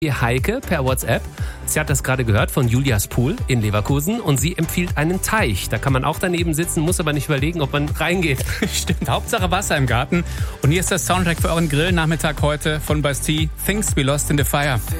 Die Heike per WhatsApp. Sie hat das gerade gehört von Julias Pool in Leverkusen und sie empfiehlt einen Teich. Da kann man auch daneben sitzen, muss aber nicht überlegen, ob man reingeht. Stimmt, Hauptsache Wasser im Garten. Und hier ist der Soundtrack für euren Grillnachmittag heute von Bastille, Things We Lost in the Fire.